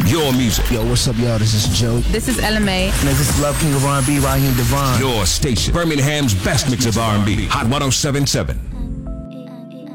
Your music. Yo, what's up, y'all? This is Joe. This is Ella May. And this is Love King of R&B, Raheem Devon. Your station. Birmingham's best mix of R&B. Hot 107.7.